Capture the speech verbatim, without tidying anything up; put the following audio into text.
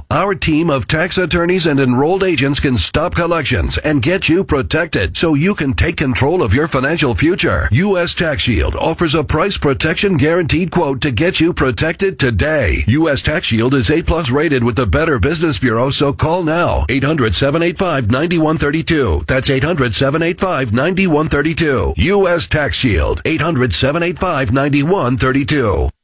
Our team of tax attorneys and enrolled agents can stop collections and get you protected so you can take control of your financial future. U S Tax Shield offers a price protection guaranteed quote to get you protected today. U S Tax Shield is A plus rated with the Better Business Bureau, so call now. eight hundred, seven eight five, nine one three two. That's eight hundred, seven eight five, nine one three two. U S Tax Shield. eight hundred, seven eight five, nine one three two.